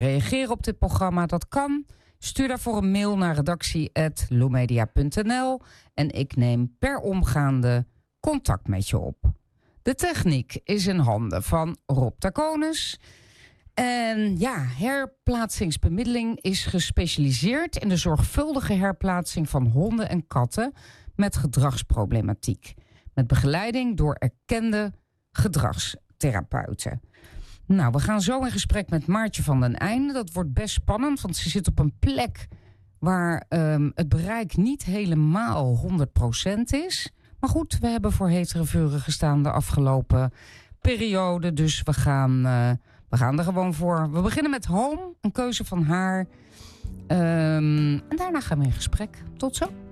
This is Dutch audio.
Reageren op dit programma, dat kan. Stuur daarvoor een mail naar redactie@loomedia.nl en ik neem per omgaande contact met je op. De techniek is in handen van Rob Taconis. En ja, herplaatsingsbemiddeling is gespecialiseerd in de zorgvuldige herplaatsing van honden en katten met gedragsproblematiek. Met begeleiding door erkende gedragstherapeuten. Nou, we gaan zo in gesprek met Maartje van den Einde. Dat wordt best spannend, want ze zit op een plek waar het bereik niet helemaal 100% is. Maar goed, we hebben voor hetere vuren gestaan de afgelopen periode. Dus we gaan er gewoon voor. We beginnen met Home, een keuze van haar. En daarna gaan we in gesprek. Tot zo.